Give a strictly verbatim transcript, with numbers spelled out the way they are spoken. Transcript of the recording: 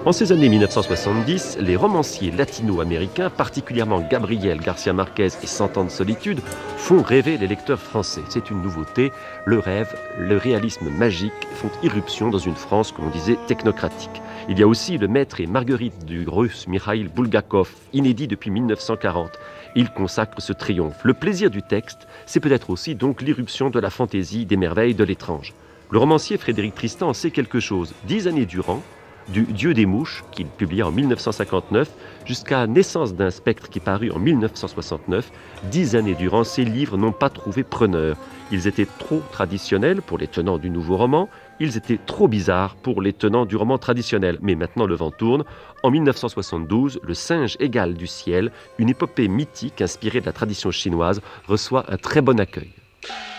En ces années mille neuf cent soixante-dix, les romanciers latino-américains, particulièrement Gabriel García Márquez et Cent ans de solitude, font rêver les lecteurs français. C'est une nouveauté. Le rêve, le réalisme magique font irruption dans une France que l'on disait technocratique. Il y a aussi Le Maître et Marguerite du Russe Mikhaïl Bulgakov, inédit depuis mille neuf cent quarante. Il consacre ce triomphe. Le plaisir du texte, c'est peut-être aussi donc l'irruption de la fantaisie, des merveilles, de l'étrange. Le romancier Frédéric Tristan en sait quelque chose. Dix années durant, du Dieu des mouches, qu'il publia en mille neuf cent cinquante-neuf, jusqu'à Naissance d'un spectre qui parut en mille neuf cent soixante-neuf, dix années durant, ces livres n'ont pas trouvé preneur. Ils étaient trop traditionnels pour les tenants du nouveau roman, ils étaient trop bizarres pour les tenants du roman traditionnel. Mais maintenant le vent tourne. En mille neuf cent soixante-douze, Le singe égal du ciel, une épopée mythique inspirée de la tradition chinoise, reçoit un très bon accueil.